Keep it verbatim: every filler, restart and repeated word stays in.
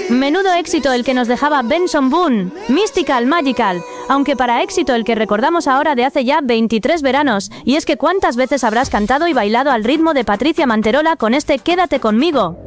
Menudo éxito el que nos dejaba Benson Boone, Mystical Magical, aunque para éxito el que recordamos ahora de hace ya veintitrés veranos, y es que cuántas veces habrás cantado y bailado al ritmo de Patricia Manterola con este Quédate conmigo.